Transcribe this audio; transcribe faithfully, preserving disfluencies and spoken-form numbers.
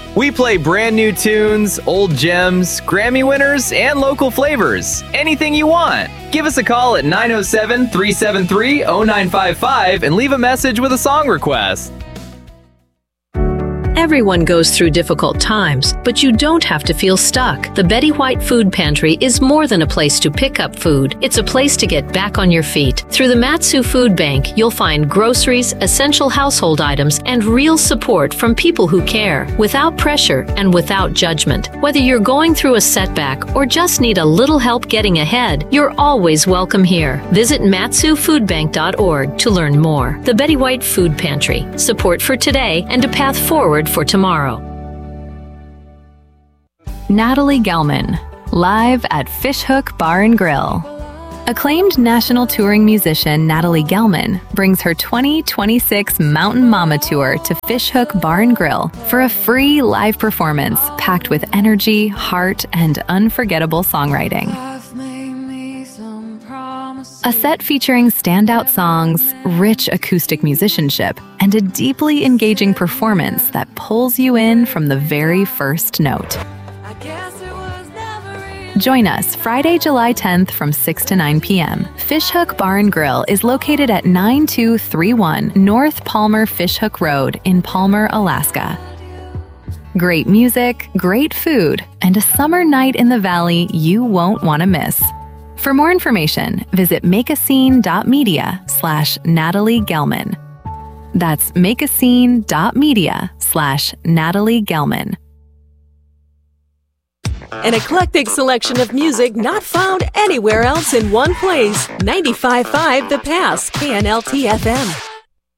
We play brand new tunes, old gems, Grammy winners, and local flavors. Anything you want. Give us a call at nine oh seven, three seven three, oh nine five five and leave a message with a song request. Everyone goes through difficult times, but you don't have to feel stuck. The Betty White Food Pantry is more than a place to pick up food. It's a place to get back on your feet. Through the Matsu Food Bank, you'll find groceries, essential household items, and real support from people who care, without pressure and without judgment. Whether you're going through a setback or just need a little help getting ahead, you're always welcome here. Visit matsu food bank dot org to learn more. The Betty White Food Pantry. Support for today and a path forward for tomorrow. Natalie Gelman, live at Fishhook Bar and Grill. Acclaimed national touring musician Natalie Gelman brings her twenty twenty-six Mountain Mama Tour to Fishhook Bar and Grill for a free live performance packed with energy, heart, and unforgettable songwriting. A set featuring standout songs, rich acoustic musicianship, and a deeply engaging performance that pulls you in from the very first note. Join us Friday, July tenth from six to nine p.m. Fishhook Bar and Grill is located at nine two three one North Palmer Fishhook Road in Palmer, Alaska. Great music, great food, and a summer night in the valley you won't want to miss. For more information, visit makeascene.media slash Natalie Gelman. That's makeascene.media slash Natalie Gelman. An eclectic selection of music not found anywhere else in one place. ninety-five point five The Pass, K N L T F M.